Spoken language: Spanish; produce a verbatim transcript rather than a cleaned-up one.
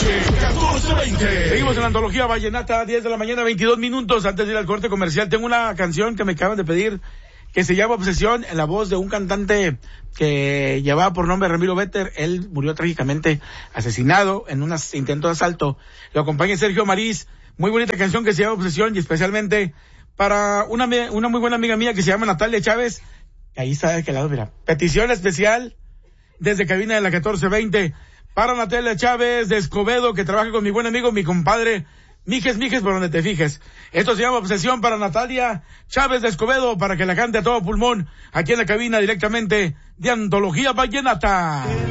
H catorce veinte. Seguimos en la antología vallenata, diez de la mañana, veintidós minutos. Antes de ir al corte comercial, tengo una canción que me acaban de pedir, que se llama Obsesión, en la voz de un cantante que llevaba por nombre Ramiro Vetter. Él murió trágicamente asesinado en un intento de asalto. Lo acompaña Sergio Mariz. Muy bonita canción que se llama Obsesión, y especialmente para una, una muy buena amiga mía que se llama Natalia Chávez. Ahí está de aquel lado, mira. Petición especial desde cabina de la catorce veinte para Natalia Chávez de Escobedo, que trabaja con mi buen amigo, mi compadre Mijes, Mijes, por donde te fijes. Esto se llama Obsesión para Natalia Chávez de Escobedo, para que la cante a todo pulmón aquí en la cabina directamente de Antología Vallenata.